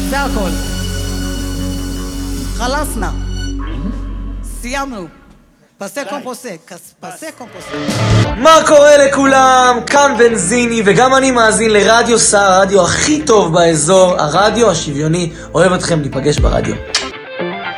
זה הכל. חלסנה. סיימנו. פסה קומפוסה. פסה קומפוסה. מה קורה לכולם? כאן בנזיני, וגם אני מאזין לרדיו סער, הרדיו הכי טוב באזור, הרדיו השוויוני. אוהב אתכם, ניפגש ברדיו.